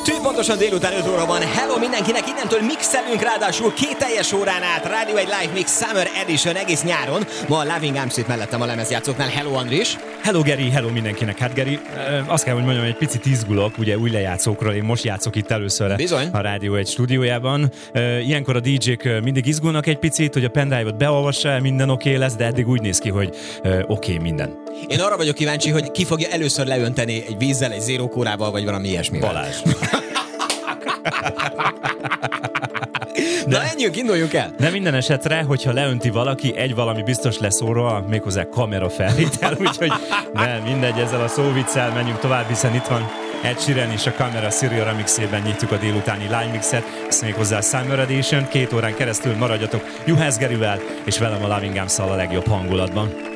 Pontosan délután 5 óra van. Hello mindenkinek, innentől mixelünk, ráadásul 2 teljes órán át. Rádió egy Live Mix Summer Edition egész nyáron. Ma a Loving Arms itt mellettem a lemezjátszóknál. Hello Andris. Hello Geri, hello mindenkinek. Hát Geri, azt kell, hogy mondjam, egy picit izgulok, ugye új lejátszókról. Én most játszok itt először Bizony. A Rádió egy stúdiójában. Ilyenkor a DJ-k mindig izgulnak egy picit, hogy a pendrive-ot beolvassa, minden oké lesz, de eddig úgy néz ki, hogy oké minden. Én arra vagyok kíváncsi, hogy ki fogja először leönteni egy vízzel, egy zérókórával, vagy valami ilyesmivel. Balázs. Na, menjünk, induljunk el! De minden esetre, hogyha leönti valaki, valami biztos lesz róla, méghozzá kamera felvétel, úgyhogy nem, mindegy, ezzel a szóviccel menjünk tovább, hiszen itt van Ed Sheeran és a Camera Stereo remixében nyitjuk a délutáni Live Mixet, ezt méghozzá Summer Edition, 2 órán keresztül maradjatok Juhász Gerivel, és velem a Loving Arms-szal a legjobb hangulatban.